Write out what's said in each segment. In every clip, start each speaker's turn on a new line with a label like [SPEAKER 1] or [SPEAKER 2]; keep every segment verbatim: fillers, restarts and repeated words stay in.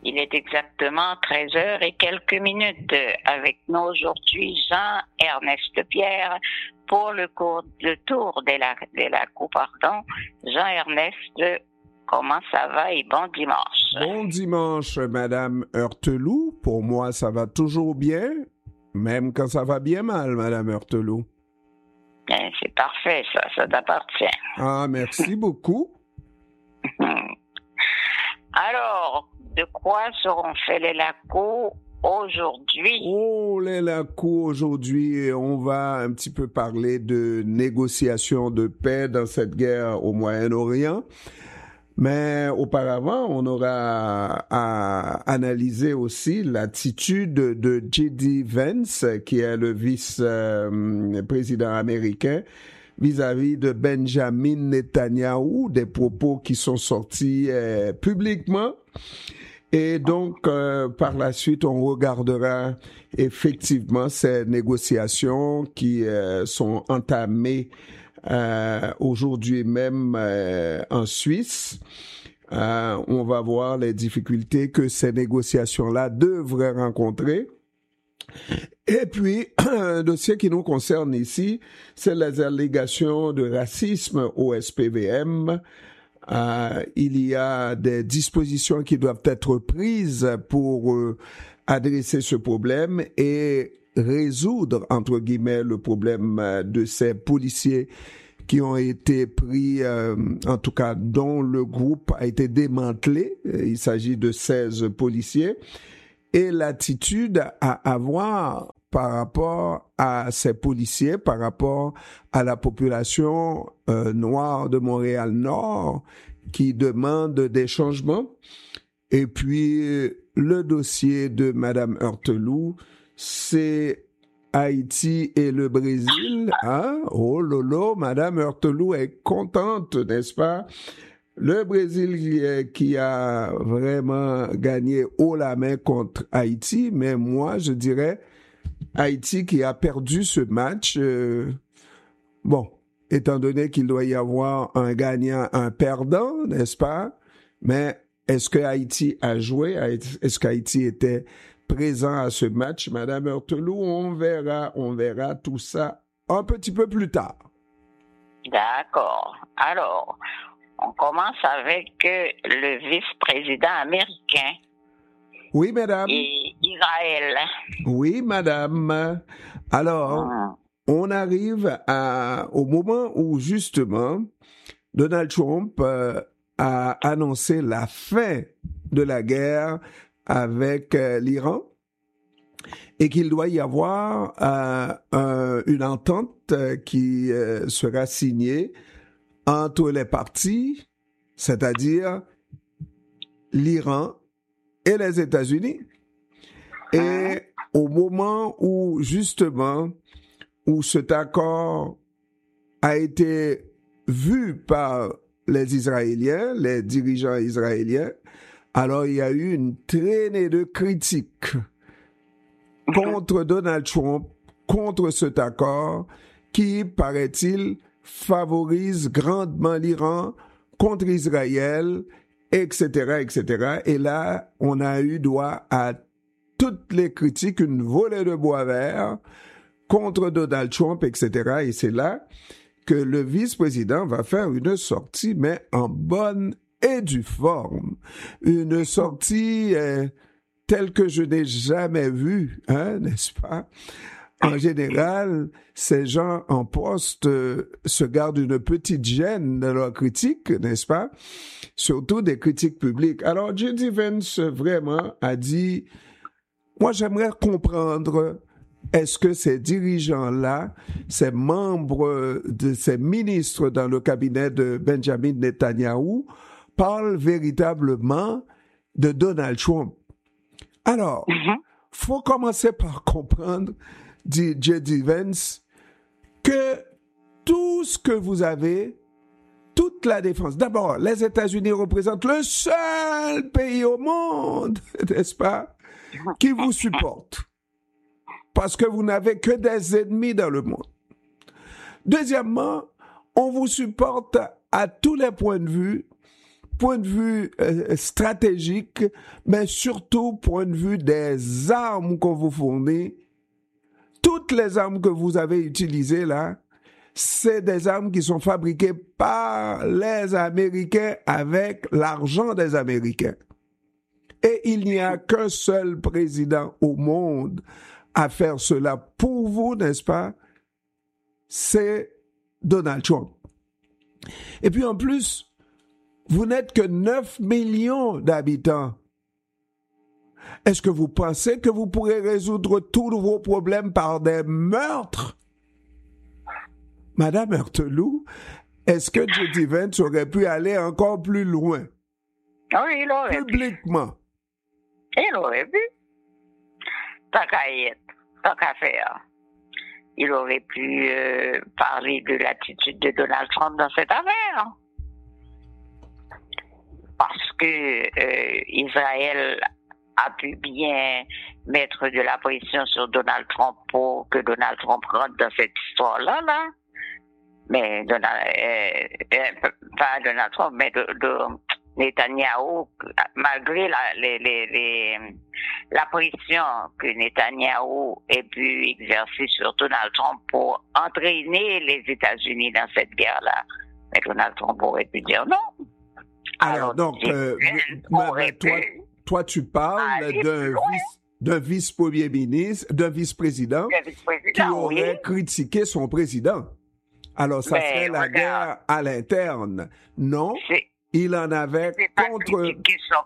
[SPEAKER 1] Il est exactement treize heures et quelques minutes. Avec nous aujourd'hui, Jean-Ernest Pierre pour le, cours, le tour de la, de la cour, pardon. Jean-Ernest, comment ça va et bon dimanche.
[SPEAKER 2] Bon dimanche, Madame Heurteloup. Pour moi, ça va toujours bien, même quand ça va bien mal, Madame Heurteloup.
[SPEAKER 1] Ben, c'est parfait, ça, ça t'appartient.
[SPEAKER 2] Ah, merci beaucoup.
[SPEAKER 1] Alors, de quoi seront faits les lacos aujourd'hui?
[SPEAKER 2] Oh, les lacos aujourd'hui, on va un petit peu parler de négociations de paix dans cette guerre au Moyen-Orient. Mais auparavant, on aura à analyser aussi l'attitude de J D Vance, qui est le vice-président américain, vis-à-vis de Benjamin Netanyahou, des propos qui sont sortis euh, publiquement. Et donc, euh, par la suite, on regardera effectivement ces négociations qui euh, sont entamées Euh, aujourd'hui même euh, en Suisse. Euh, on va voir les difficultés que ces négociations-là devraient rencontrer. Et puis, un dossier qui nous concerne ici, c'est les allégations de racisme au S P V M. Euh, il y a des dispositions qui doivent être prises pour euh, adresser ce problème et résoudre, entre guillemets, le problème de ces policiers qui ont été pris, euh, en tout cas, dont le groupe a été démantelé. Il s'agit de seize policiers. Et l'attitude à avoir par rapport à ces policiers, par rapport à la population euh, noire de Montréal-Nord qui demande des changements. Et puis, le dossier de Madame Heurteloup, c'est Haïti et le Brésil. Hein? Oh lolo, Madame Heurteloup est contente, n'est-ce pas? Le Brésil qui a vraiment gagné haut la main contre Haïti, mais moi, je dirais Haïti qui a perdu ce match. Euh, bon, étant donné qu'il doit y avoir un gagnant, un perdant, n'est-ce pas? Mais est-ce que Haïti a joué? Est-ce qu'Haïti était présent à ce match, Madame Heurteloup? On verra, on verra tout ça un petit peu plus tard.
[SPEAKER 1] D'accord. Alors, on commence avec euh, le vice-président américain.
[SPEAKER 2] Oui, madame.
[SPEAKER 1] Et Israël.
[SPEAKER 2] Oui, madame. Alors, hum. on arrive à, au moment où, justement, Donald Trump euh, a annoncé la fin de la guerre avec euh, l'Iran et qu'il doit y avoir euh, un, une entente euh, qui euh, sera signée entre les parties, c'est-à-dire l'Iran et les États-Unis. Et au moment où, justement, où cet accord a été vu par les Israéliens, les dirigeants israéliens, alors il y a eu une traînée de critiques contre Donald Trump, contre cet accord qui, paraît-il, favorise grandement l'Iran contre Israël, et cetera, et cetera. Et là, on a eu droit à toutes les critiques, une volée de bois vert contre Donald Trump, et cetera. Et c'est là que le vice-président va faire une sortie, mais en bonne et due forme. Une sortie euh, telle que je n'ai jamais vue, hein, n'est-ce pas? En général, ces gens en poste euh, se gardent une petite gêne dans leurs critiques, n'est-ce pas? Surtout des critiques publiques. Alors, J D Vance vraiment a dit, moi j'aimerais comprendre, est-ce que ces dirigeants-là, ces membres, de ces ministres dans le cabinet de Benjamin Netanyahou, parlent véritablement de Donald Trump? Alors, mm-hmm. faut commencer par comprendre, dit J D Vance, que tout ce que vous avez, toute la défense, d'abord, les États-Unis représentent le seul pays au monde, n'est-ce pas, qui vous supporte. Parce que vous n'avez que des ennemis dans le monde. Deuxièmement, on vous supporte à tous les points de vue point de vue euh, stratégique, mais surtout point de vue des armes qu'on vous fournit. Toutes les armes que vous avez utilisées là, c'est des armes qui sont fabriquées par les Américains avec l'argent des Américains. Et il n'y a qu'un seul président au monde à faire cela pour vous, n'est-ce pas? C'est Donald Trump. Et puis en plus, vous n'êtes que neuf millions d'habitants. Est-ce que vous pensez que vous pourrez résoudre tous vos problèmes par des meurtres? Madame Ertelou, est-ce que J D. Vance aurait pu aller encore plus loin?
[SPEAKER 1] Oui, il aurait
[SPEAKER 2] Publiquement.
[SPEAKER 1] pu. Il aurait pu. Tant qu'à y être, tant qu'à faire. Il aurait pu euh, parler de l'attitude de Donald Trump dans cette affaire. Parce que euh, Israël a pu bien mettre de la pression sur Donald Trump pour que Donald Trump rentre dans cette histoire-là, là. Mais Donald, euh, euh, pas Donald Trump, mais de, de Netanyahou, malgré la, les, les, les, la pression que Netanyahou ait pu exercer sur Donald Trump pour entraîner les États-Unis dans cette guerre-là, mais Donald Trump aurait pu dire non.
[SPEAKER 2] Alors, Alors donc, euh, mais, toi, toi, tu parles d'un vice, d'un vice-premier ministre, d'un vice-président,
[SPEAKER 1] vice-président
[SPEAKER 2] qui aurait oui. critiqué son président. Alors, ça mais serait la regarde, guerre à l'interne. Non, il en avait contre...
[SPEAKER 1] Son...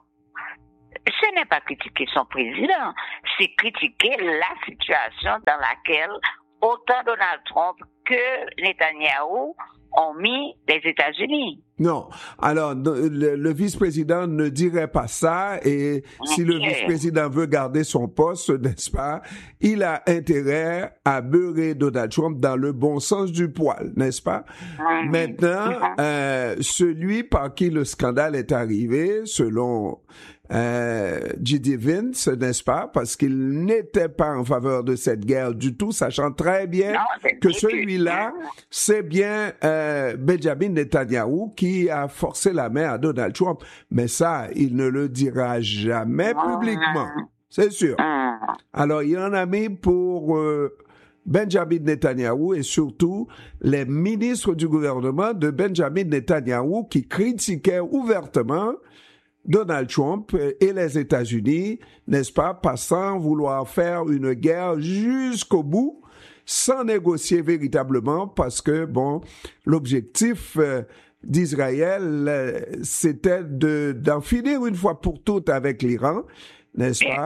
[SPEAKER 1] Ce n'est pas critiquer son président, c'est critiquer la situation dans laquelle autant Donald Trump que Netanyahou ont mis les États-Unis.
[SPEAKER 2] Non. Alors, le, le vice-président ne dirait pas ça et okay. si le vice-président veut garder son poste, n'est-ce pas, il a intérêt à beurrer Donald Trump dans le bon sens du poil, n'est-ce pas? Mm-hmm. Maintenant, mm-hmm. Euh, celui par qui le scandale est arrivé, selon euh, J D. Vance, n'est-ce pas, parce qu'il n'était pas en faveur de cette guerre du tout, sachant très bien non, que celui-là, c'est bien euh, Benjamin Netanyahou qui a forcé la main à Donald Trump. Mais ça, il ne le dira jamais publiquement, c'est sûr. Alors, il en a mis pour euh, Benjamin Netanyahou et surtout les ministres du gouvernement de Benjamin Netanyahou qui critiquaient ouvertement Donald Trump et les États-Unis, n'est-ce pas, passant vouloir faire une guerre jusqu'au bout, sans négocier véritablement, parce que, bon, l'objectif euh, d'Israël, euh, c'était de, d'en finir une fois pour toutes avec l'Iran, n'est-ce pas?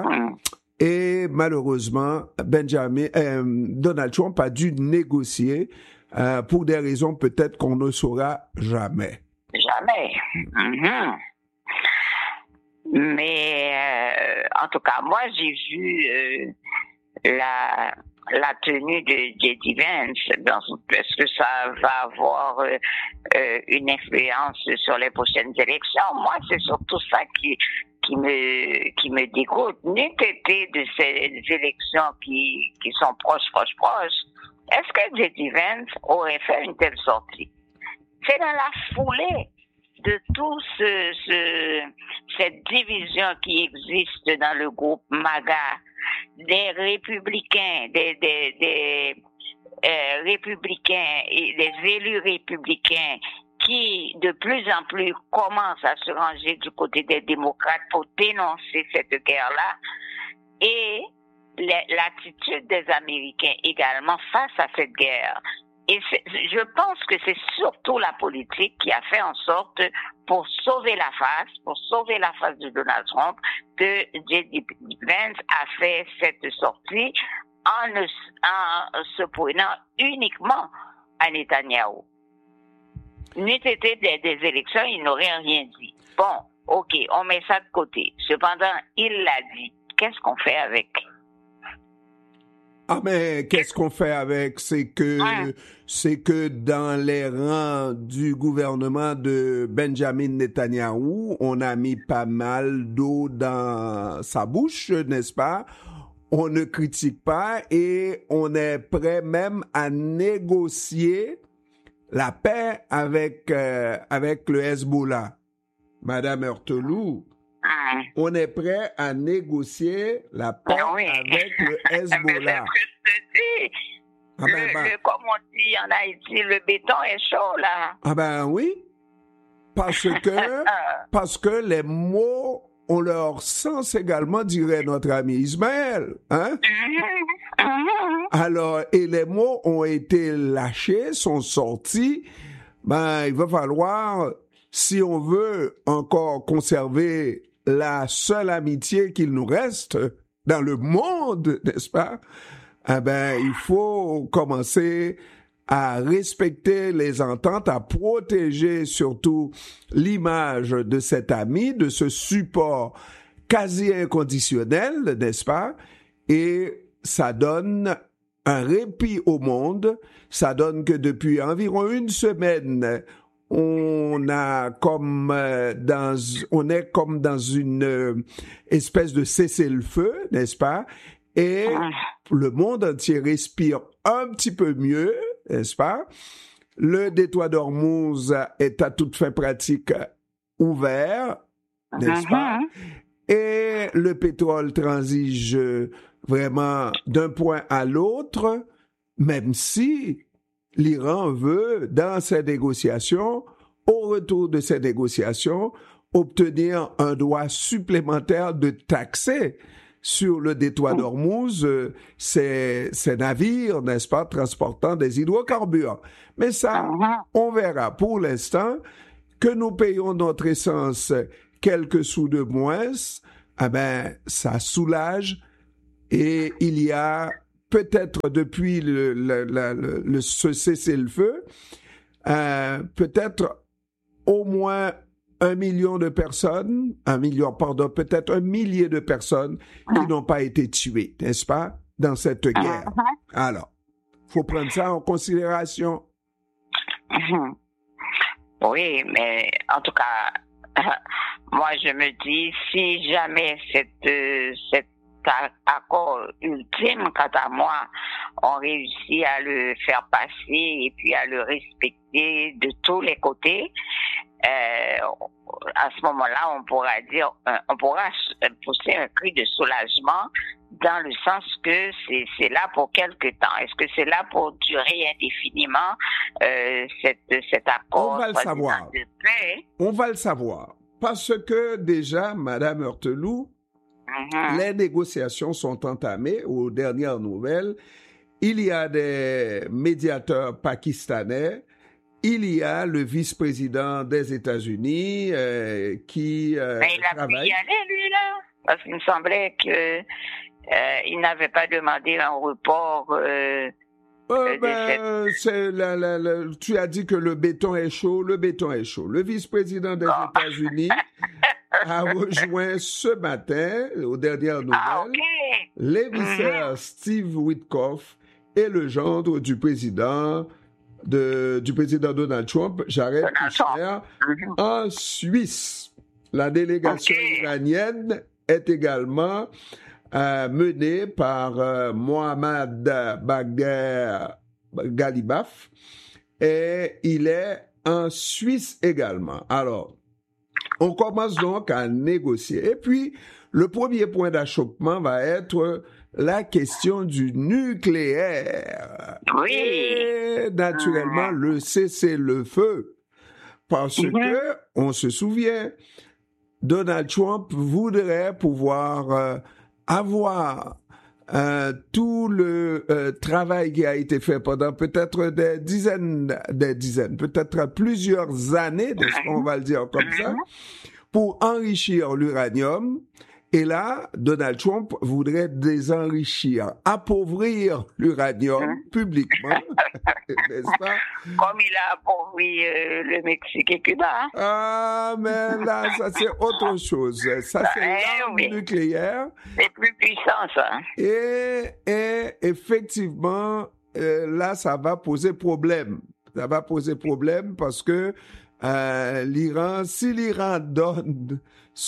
[SPEAKER 2] Et malheureusement, Benjamin, euh, Donald Trump a dû négocier euh, pour des raisons peut-être qu'on ne saura jamais.
[SPEAKER 1] Jamais. Mm-hmm. Mais euh, en tout cas, moi j'ai vu euh, la la tenue de J D. Vance. Est-ce que ça va avoir euh, euh, une influence sur les prochaines élections? Moi, c'est surtout ça qui qui me qui me dégoûte. N'eût été de ces élections qui qui sont proches, proches, proches. Est-ce que J D. Vance aurait fait une telle sortie? C'est dans la foulée de tout ce, ce, cette division qui existe dans le groupe MAGA, des républicains, des, des, des euh, républicains et des élus républicains qui de plus en plus commencent à se ranger du côté des démocrates pour dénoncer cette guerre-là, et l'attitude des Américains également face à cette guerre. Et je pense que c'est surtout la politique qui a fait en sorte, pour sauver la face, pour sauver la face de Donald Trump, que J D. Vance a fait cette sortie en, ne, en se prenant uniquement à Netanyahou. N'eût été des, des élections, il n'aurait rien dit. Bon, ok, on met ça de côté. Cependant, il l'a dit. Qu'est-ce qu'on fait avec?
[SPEAKER 2] Ah, mais qu'est-ce qu'on fait avec? C'est que, ouais. c'est que dans les rangs du gouvernement de Benjamin Netanyahou, on a mis pas mal d'eau dans sa bouche, n'est-ce pas? On ne critique pas et on est prêt même à négocier la paix avec, euh, avec le Hezbollah. Madame Heurteloup,
[SPEAKER 1] Hum.
[SPEAKER 2] on est prêt à négocier la paix
[SPEAKER 1] Ben oui.
[SPEAKER 2] avec le
[SPEAKER 1] Mais c'est
[SPEAKER 2] Hezbollah.
[SPEAKER 1] ce que je te dis.
[SPEAKER 2] Ah
[SPEAKER 1] Le,
[SPEAKER 2] ben, ben.
[SPEAKER 1] le- comme on dit en Haïti, le béton est chaud, là.
[SPEAKER 2] Ah ben oui, parce que,
[SPEAKER 1] Ah.
[SPEAKER 2] parce que les mots ont leur sens également, dirait notre ami Ismaël. Hein?
[SPEAKER 1] Mhm. Mhm.
[SPEAKER 2] Alors, et les mots ont été lâchés, sont sortis. Ben, il va falloir, si on veut encore conserver la seule amitié qu'il nous reste dans le monde, n'est-ce pas? Eh ben, il faut commencer à respecter les ententes, à protéger surtout l'image de cet ami, de ce support quasi inconditionnel, n'est-ce pas? Et ça donne un répit au monde. Ça donne que depuis environ une semaine, on a comme euh, dans, on est comme dans une euh, espèce de cessez-le-feu, n'est-ce pas? Et le monde entier respire un petit peu mieux, n'est-ce pas? Le détroit d'Ormuz est à toute fin pratique ouvert, n'est-ce pas? Et le pétrole transige vraiment d'un point à l'autre, même si l'Iran veut, dans ces négociations, au retour de ces négociations, obtenir un droit supplémentaire de taxer sur le détroit d'Ormuz euh, ces, ces navires, n'est-ce pas, transportant des hydrocarbures. Mais ça, on verra. Pour l'instant, que nous payons notre essence quelques sous de moins, eh ben, ça soulage. Et il y a peut-être depuis le, le, le, le, le ce cessez-le-feu, euh, peut-être au moins un million de personnes, un million, pardon, peut-être un millier de personnes qui n'ont pas été tuées, n'est-ce pas, dans cette guerre. Alors, faut prendre ça en considération.
[SPEAKER 1] Oui, mais en tout cas, moi je me dis, si jamais cette, euh, cet accord ultime, quant à moi, on réussit à le faire passer et puis à le respecter de tous les côtés, euh, à ce moment-là, on pourra dire, on pourra pousser un cri de soulagement dans le sens que c'est, c'est là pour quelque temps. Est-ce que c'est là pour durer indéfiniment euh, cette, cet accord
[SPEAKER 2] On va le savoir.
[SPEAKER 1] de paix?
[SPEAKER 2] On va le savoir. Parce que déjà, Madame Heurteloup, mm-hmm. les négociations sont entamées. Aux dernières nouvelles, il y a des médiateurs pakistanais. Il y a le vice-président des États-Unis euh, qui euh,
[SPEAKER 1] Mais il a
[SPEAKER 2] travaille.
[SPEAKER 1] pu y aller, lui, là, parce qu'il me semblait que euh, il n'avait pas demandé un report. Euh,
[SPEAKER 2] euh, ben, cette... c'est la, la, la, tu as dit que le béton est chaud. Le béton est chaud. Le vice-président des oh. États-Unis a rejoint ce matin, aux dernières nouvelles,
[SPEAKER 1] ah, okay.
[SPEAKER 2] l'émissaire mm-hmm. Steve Witkoff et le gendre du président. De, du président Donald Trump, Jared Kushner, mm-hmm. en Suisse. La délégation okay. iranienne est également euh, menée par euh, Mohammad Bagher Ghalibaf et il est en Suisse également. Alors, on commence donc à négocier. Et puis, le premier point d'achoppement va être la question du nucléaire.
[SPEAKER 1] Oui.
[SPEAKER 2] Et naturellement, mmh. le cessez-le-feu. Parce mmh. que, on se souvient, Donald Trump voudrait pouvoir euh, avoir euh, tout le euh, travail qui a été fait pendant peut-être des dizaines, des dizaines, peut-être plusieurs années, mmh. on va le dire comme ça, pour enrichir l'uranium. Et là, Donald Trump voudrait désenrichir, appauvrir l'uranium hein? publiquement, n'est-ce pas?
[SPEAKER 1] Comme il a appauvri euh, le Mexique et Cuba.
[SPEAKER 2] Ah, mais là, ça c'est autre chose. Ça c'est
[SPEAKER 1] eh,
[SPEAKER 2] l'arme
[SPEAKER 1] oui.
[SPEAKER 2] nucléaire.
[SPEAKER 1] C'est plus puissant, ça.
[SPEAKER 2] Et, et effectivement, euh, là, ça va poser problème. Ça va poser problème parce que euh, l'Iran, si l'Iran donne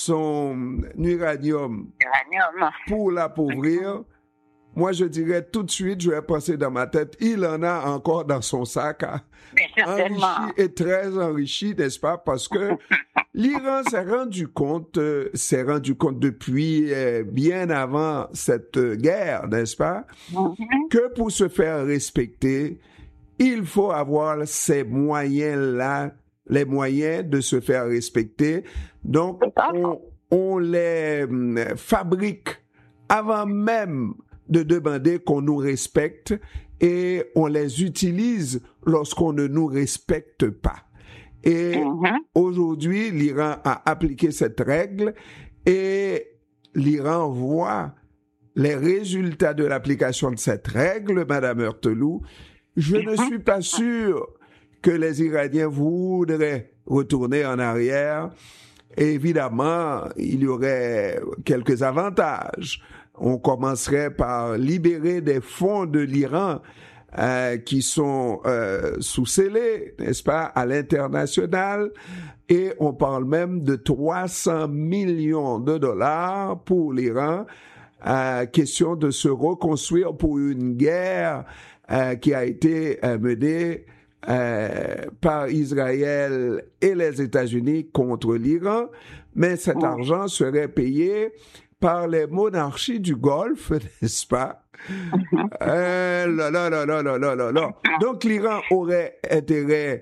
[SPEAKER 2] son uranium,
[SPEAKER 1] uranium.
[SPEAKER 2] pour l'appauvrir, moi je dirais tout de suite, je vais passer dans ma tête, il en a encore dans son sac, hein, enrichi et très enrichi, n'est-ce pas? Parce que l'Iran s'est rendu compte, euh, s'est rendu compte depuis euh, bien avant cette euh, guerre, n'est-ce pas, mm-hmm. que pour se faire respecter, il faut avoir ces moyens-là, les moyens de se faire respecter. Donc, on, on les euh, fabrique avant même de demander qu'on nous respecte et on les utilise lorsqu'on ne nous respecte pas. Et mm-hmm. aujourd'hui, l'Iran a appliqué cette règle et l'Iran voit les résultats de l'application de cette règle, Madame Heurteloup. Je mm-hmm. ne suis pas sûr que les Iraniens voudraient retourner en arrière. Et évidemment, il y aurait quelques avantages. On commencerait par libérer des fonds de l'Iran euh, qui sont euh, sous-scellés, n'est-ce pas, à l'international. Et on parle même de trois cents millions de dollars pour l'Iran. Euh, question de se reconstruire pour une guerre euh, qui a été euh, menée euh, par Israël et les États-Unis contre l'Iran. Mais cet argent serait payé par les monarchies du Golfe, n'est-ce pas? euh, là, là, là, là, là, là, là. Donc, l'Iran aurait intérêt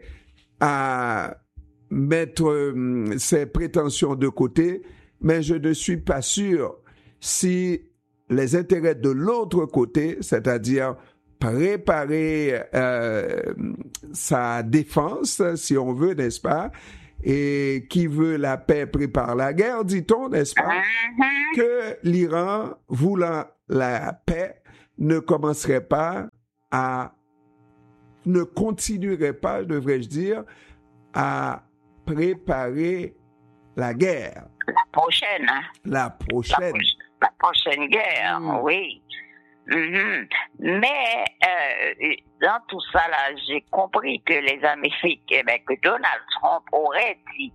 [SPEAKER 2] à mettre euh, ses prétentions de côté, mais je ne suis pas sûr si les intérêts de l'autre côté, c'est-à-dire préparer euh, sa défense, si on veut, n'est-ce pas? Et qui veut la paix prépare la guerre, dit-on, n'est-ce pas? Mm-hmm. Que l'Iran, voulant la paix, ne commencerait pas à, ne continuerait pas, devrais-je dire, à préparer la guerre.
[SPEAKER 1] La prochaine. Hein?
[SPEAKER 2] La prochaine.
[SPEAKER 1] La, la prochaine guerre, mm. oui. Mm-hmm. Mais euh, dans tout ça là, j'ai compris que les Américains, ben, que Donald Trump aurait dit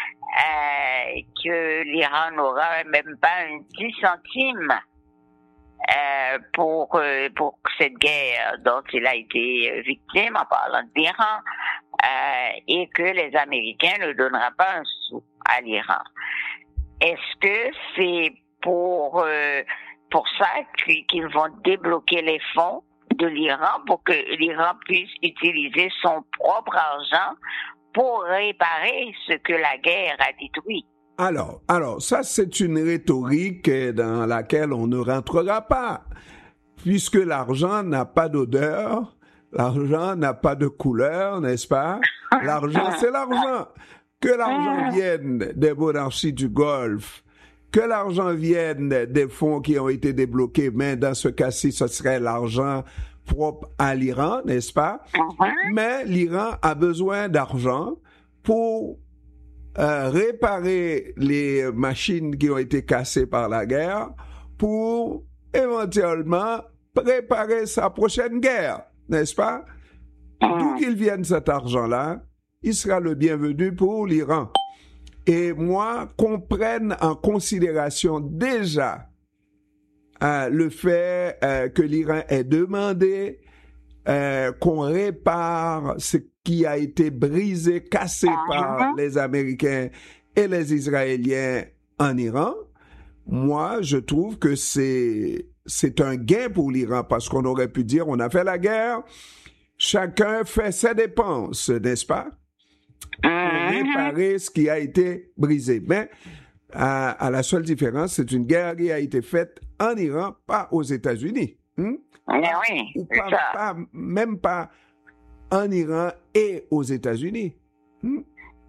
[SPEAKER 1] euh, que l'Iran n'aura même pas un dix centimes euh, pour euh, pour cette guerre dont il a été victime en parlant de l'Iran euh, et que les Américains ne donneront pas un sou à l'Iran. Est-ce que c'est pour euh, pour ça qu'ils vont débloquer les fonds de l'Iran pour que l'Iran puisse utiliser son propre argent pour réparer ce que la guerre a détruit?
[SPEAKER 2] Alors, alors, ça, c'est une rhétorique dans laquelle on ne rentrera pas, puisque l'argent n'a pas d'odeur, l'argent n'a pas de couleur, n'est-ce pas? L'argent, c'est l'argent. Que l'argent vienne des monarchies du Golfe, que l'argent vienne des fonds qui ont été débloqués, mais dans ce cas-ci, ce serait l'argent propre à l'Iran, n'est-ce pas? Uh-huh. Mais l'Iran a besoin d'argent pour euh, réparer les machines qui ont été cassées par la guerre, pour éventuellement préparer sa prochaine guerre, n'est-ce pas? Uh-huh. D'où qu'il vienne cet argent-là, il sera le bienvenu pour l'Iran. Et moi, qu'on prenne en considération déjà euh, le fait euh, que l'Iran ait demandé euh, qu'on répare ce qui a été brisé, cassé uh-huh. par les Américains et les Israéliens en Iran, moi, je trouve que c'est c'est un gain pour l'Iran, parce qu'on aurait pu dire, on a fait la guerre, chacun fait ses dépenses, n'est-ce pas? Pour réparer ce qui a été brisé. Mais à, à la seule différence, c'est une guerre qui a été faite en Iran, pas aux États-Unis. Hein?
[SPEAKER 1] Oui,
[SPEAKER 2] Ou pas, pas, même pas en Iran et aux États-Unis. Hein?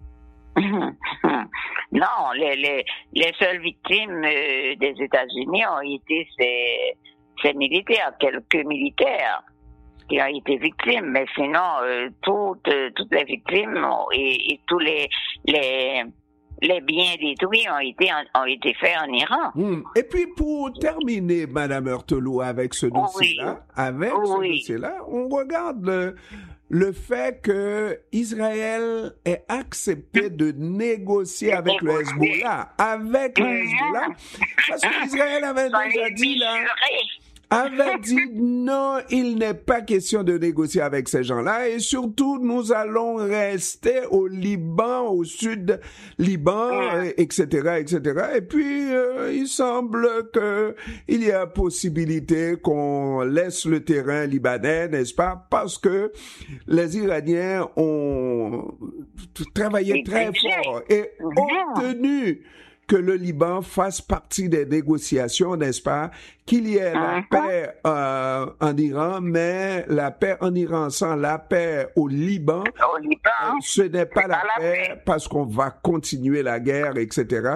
[SPEAKER 1] Non, les, les, les seules victimes euh, des États-Unis ont été ces, ces militaires, quelques militaires qui ont été victimes, mais sinon euh, toutes euh, toutes les victimes ont, et, et tous les les les biens détruits ont été en, ont été faits en Iran.
[SPEAKER 2] Mmh. Et puis pour terminer, Madame Heurteloup, avec ce dossier-là, oui. avec oui. ce dossier-là, on regarde le le fait que Israël ait accepté de négocier avec le Hezbollah, avec le Hezbollah, parce qu'Israël avait déjà dit là. avait dit non, il n'est pas question de négocier avec ces gens-là et surtout nous allons rester au Liban, au sud Liban,
[SPEAKER 1] Mm.
[SPEAKER 2] et cetera, et cetera. Et puis euh, il semble que il y a possibilité qu'on laisse le terrain libanais, n'est-ce pas? Parce que les Iraniens ont travaillé
[SPEAKER 1] Et
[SPEAKER 2] très
[SPEAKER 1] puis,
[SPEAKER 2] fort et
[SPEAKER 1] Mhm.
[SPEAKER 2] obtenu que le Liban fasse partie des négociations, n'est-ce pas? Qu'il y ait la
[SPEAKER 1] Mhm.
[SPEAKER 2] paix euh, en Iran, mais la paix en Iran sans la paix au Liban,
[SPEAKER 1] Au Liban,
[SPEAKER 2] ce n'est pas
[SPEAKER 1] c'est
[SPEAKER 2] la
[SPEAKER 1] pas la
[SPEAKER 2] paix
[SPEAKER 1] paix.
[SPEAKER 2] parce qu'on va continuer la guerre, et cetera.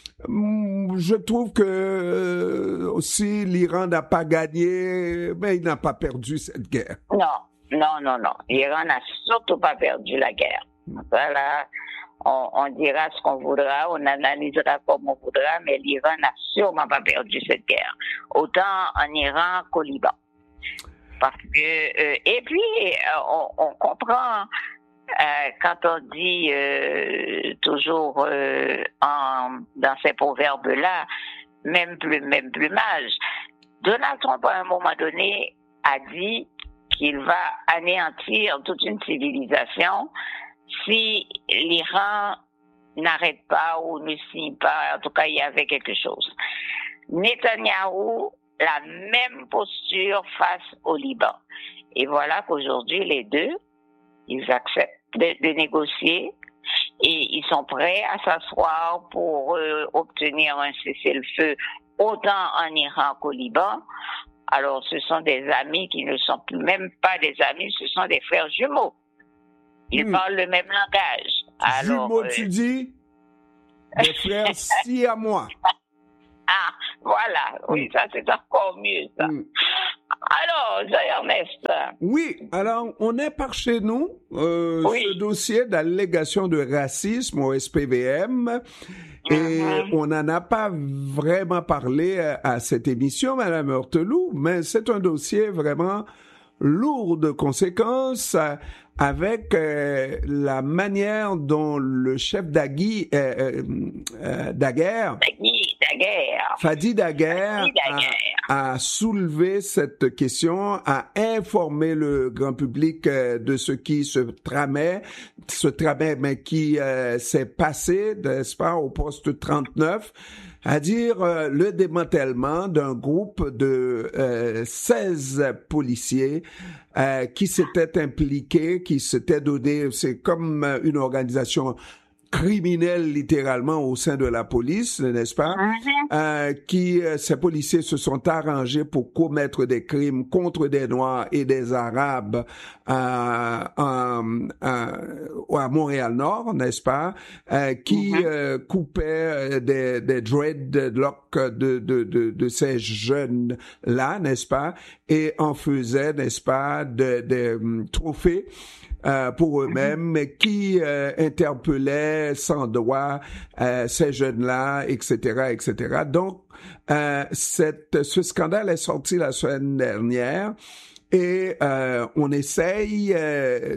[SPEAKER 2] Hum, Je trouve que euh, aussi l'Iran n'a pas gagné, mais il n'a pas perdu cette guerre.
[SPEAKER 1] Non, non, non, non. L'Iran n'a surtout pas perdu la guerre. Voilà. On, on dira ce qu'on voudra, on analysera comme on voudra, mais l'Iran n'a sûrement pas perdu cette guerre. Autant en Iran qu'au Liban. Parce que, euh, et puis, euh, on, on comprend euh, quand on dit euh, toujours euh, en, dans ces proverbes-là, même plus, même plumage. Donald Trump, à un moment donné, a dit qu'il va anéantir toute une civilisation si l'Iran n'arrête pas ou ne signe pas. En tout cas, il y avait quelque chose. Netanyahou, la même posture face au Liban. Et voilà qu'aujourd'hui, les deux, ils acceptent de, de négocier et ils sont prêts à s'asseoir pour euh, obtenir un cessez-le-feu autant en Iran qu'au Liban. Alors, ce sont des amis qui ne sont plus même pas des amis, ce sont des frères jumeaux. Ils
[SPEAKER 2] Hmm.
[SPEAKER 1] parlent le même langage. Alors,
[SPEAKER 2] Jumeaux,
[SPEAKER 1] euh,
[SPEAKER 2] tu dis? Des frères si à moi.
[SPEAKER 1] ah, voilà. Oui,
[SPEAKER 2] Hmm.
[SPEAKER 1] ça, c'est encore mieux, ça.
[SPEAKER 2] Hmm.
[SPEAKER 1] Alors, Jean-Ernest.
[SPEAKER 2] Oui, alors on est par chez nous euh,
[SPEAKER 1] Oui.
[SPEAKER 2] ce dossier d'allégation de racisme au S P V M et
[SPEAKER 1] Mhm.
[SPEAKER 2] on n'en a pas vraiment parlé à, à cette émission, Madame Heurteloup, mais c'est un dossier vraiment lourd de conséquences euh, avec euh, la manière dont le chef d'Agui, euh, euh, euh, Daguerre,
[SPEAKER 1] Fadi Daguerre.
[SPEAKER 2] Fadi Daguerre,
[SPEAKER 1] Fadi Daguerre.
[SPEAKER 2] a, a soulevé cette question, a informé le grand public euh, de ce qui se tramait, se tramait, mais qui euh, s'est passé, n'est-ce pas, au poste trente-neuf, à dire euh, le démantèlement d'un groupe de euh, seize policiers euh, qui s'étaient impliqués, qui s'étaient donné, c'est comme une organisation criminelle littéralement au sein de la police, n'est-ce pas?
[SPEAKER 1] Mhm.
[SPEAKER 2] Euh, qui, euh, ces policiers se sont arrangés pour commettre des crimes contre des Noirs et des Arabes euh, en, en, à Montréal-Nord, n'est-ce pas? Euh, qui
[SPEAKER 1] Mhm.
[SPEAKER 2] euh, coupaient des, des dreadlocks de, de, de, de ces jeunes-là, n'est-ce pas? Et en faisaient, n'est-ce pas, des de, de, trophées Euh, pour eux-mêmes, mais qui euh, interpellaient sans droit euh, ces jeunes-là, et cetera, et cetera. Donc, euh, cette, ce scandale est sorti la semaine dernière et euh, on essaye euh,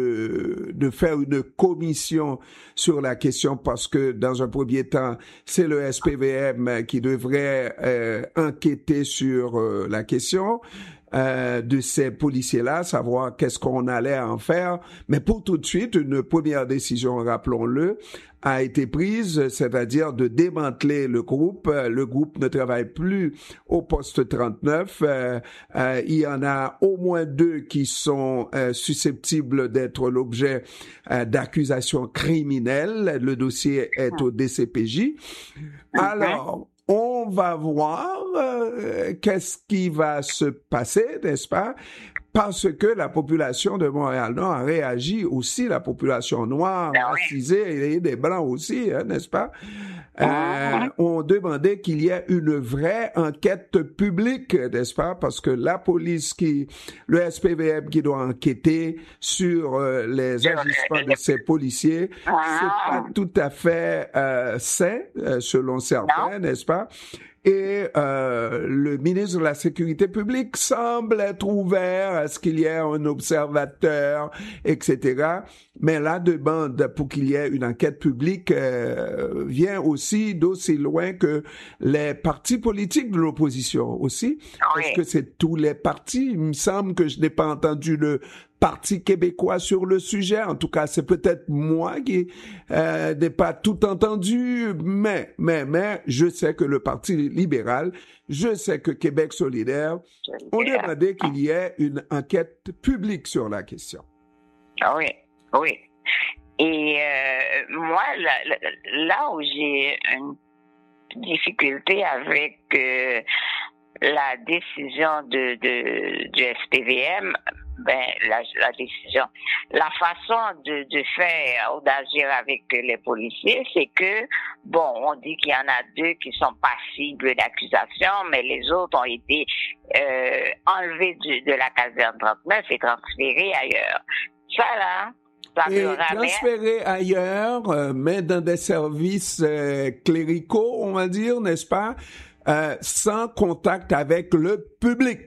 [SPEAKER 2] de, de faire une commission sur la question parce que, dans un premier temps, c'est le S P V M qui devrait euh, enquêter sur euh, la question. Euh, de ces policiers-là, savoir qu'est-ce qu'on allait en faire. Mais pour tout de suite, une première décision, rappelons-le, a été prise, c'est-à-dire de démanteler le groupe. Le groupe ne travaille plus au poste trente-neuf. Euh, euh, il y en a au moins deux qui sont euh, susceptibles d'être l'objet euh, d'accusations criminelles. Le dossier est au D C P J. Alors, on va voir euh, qu'est-ce qui va se passer, n'est-ce pas? Parce que la population de Montréal-Nord a réagi aussi, la population noire,
[SPEAKER 1] Ben oui.
[SPEAKER 2] racisée et des Blancs aussi, hein, n'est-ce pas? Euh,
[SPEAKER 1] Mhm.
[SPEAKER 2] ont demandé qu'il y ait une vraie enquête publique, n'est-ce pas? Parce que la police qui, le S P V M qui doit enquêter sur euh, les
[SPEAKER 1] Sur
[SPEAKER 2] agissements
[SPEAKER 1] le-
[SPEAKER 2] de ces policiers,
[SPEAKER 1] Ah.
[SPEAKER 2] c'est pas tout à fait euh, sain, euh, selon certains, n'est-ce pas? et euh, le ministre de la Sécurité publique semble être ouvert à ce qu'il y ait un observateur, et cetera. Mais la demande pour qu'il y ait une enquête publique euh, vient aussi d'aussi loin que les partis politiques de l'opposition aussi.
[SPEAKER 1] Oui.
[SPEAKER 2] Est-ce que c'est tous les partis? Il me semble que je n'ai pas entendu le Parti québécois sur le sujet. En tout cas, c'est peut-être moi qui euh, n'ai pas tout entendu, mais, mais, mais, je sais que le Parti libéral, je sais que Québec solidaire ont demandé qu'il y ait une enquête publique sur la question.
[SPEAKER 1] Oui, oui. Et euh, moi, là, là où j'ai une difficulté avec euh, la décision de, de, du S P V M, ben, la, la décision, la façon de, de faire ou d'agir avec les policiers, c'est que, bon, on dit qu'il y en a deux qui sont passibles d'accusation, mais les autres ont été euh, enlevés du, de la caserne trente-neuf et transférés ailleurs. Ça, là, ça
[SPEAKER 2] et
[SPEAKER 1] me ramène...
[SPEAKER 2] transférés ailleurs, euh, mais dans des services euh, cléricaux, on va dire, n'est-ce pas, euh, sans contact avec le public.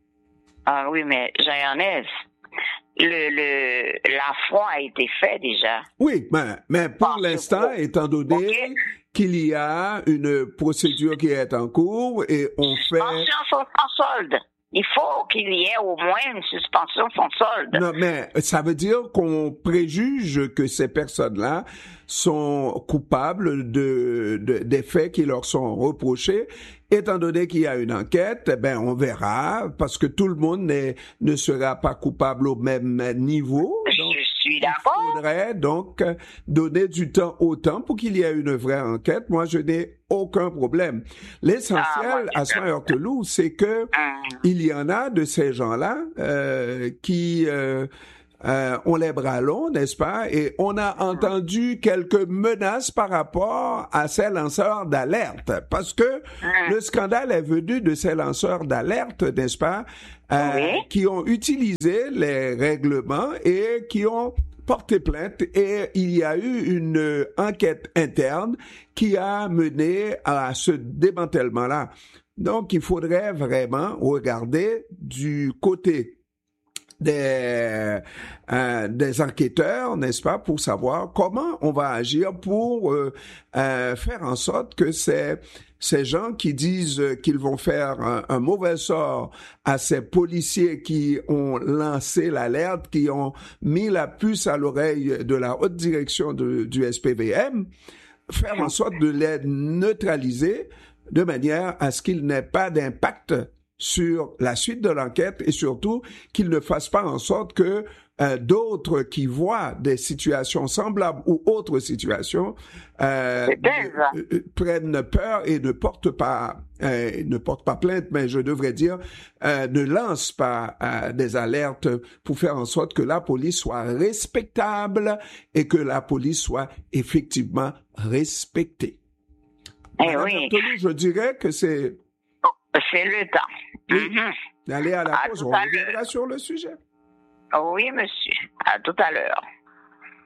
[SPEAKER 1] Ah oui, mais Jean-Ernest, le, le, l'affront a été fait déjà.
[SPEAKER 2] Oui, mais, mais pour
[SPEAKER 1] Parce
[SPEAKER 2] l'instant,
[SPEAKER 1] que,
[SPEAKER 2] étant donné
[SPEAKER 1] okay.
[SPEAKER 2] qu'il y a une procédure qui est en cours et on fait...
[SPEAKER 1] Suspension sans solde. Il faut qu'il y ait au moins une suspension sans solde.
[SPEAKER 2] Non, mais ça veut dire qu'on préjuge que ces personnes-là sont coupables de, de des faits qui leur sont reprochés. Étant donné qu'il y a une enquête, eh ben on verra, parce que tout le monde n'est, ne sera pas coupable au même niveau. Donc,
[SPEAKER 1] je suis d'accord.
[SPEAKER 2] Il faudrait donc donner du temps au temps pour qu'il y ait une vraie enquête. Moi, je n'ai aucun problème. L'essentiel
[SPEAKER 1] ah,
[SPEAKER 2] à Saint-Heurteloup, c'est que
[SPEAKER 1] hum.
[SPEAKER 2] il y en a de ces gens-là euh, qui euh, euh, ont les bras longs, n'est-ce pas? Et on a entendu quelques menaces par rapport à ces lanceurs d'alerte, parce que
[SPEAKER 1] hum.
[SPEAKER 2] le scandale est venu de ces lanceurs d'alerte, n'est-ce pas? Euh,
[SPEAKER 1] oui.
[SPEAKER 2] Qui ont utilisé les règlements et qui ont porté plainte, et il y a eu une enquête interne qui a mené à ce démantèlement-là. Donc, il faudrait vraiment regarder du côté des, euh, des enquêteurs, n'est-ce pas, pour savoir comment on va agir pour euh, euh, faire en sorte que ces, ces gens qui disent qu'ils vont faire un, un mauvais sort à ces policiers qui ont lancé l'alerte, qui ont mis la puce à l'oreille de la haute direction de, du S P V M, faire en sorte de les neutraliser de manière à ce qu'il n'ait pas d'impact sur la suite de l'enquête et surtout qu'il ne fasse pas en sorte que euh, d'autres qui voient des situations semblables ou autres situations euh, euh, prennent peur et ne portent pas euh, ne portent pas plainte, mais je devrais dire euh, ne lancent pas euh, des alertes pour faire en sorte que la police soit respectable et que la police soit effectivement respectée.
[SPEAKER 1] Eh oui.
[SPEAKER 2] Anthony, je dirais que c'est
[SPEAKER 1] c'est le temps.
[SPEAKER 2] Oui.
[SPEAKER 1] Mm-hmm.
[SPEAKER 2] Allez à la
[SPEAKER 1] à
[SPEAKER 2] pause, on reviendra sur le sujet.
[SPEAKER 1] Oui, monsieur. À tout à l'heure.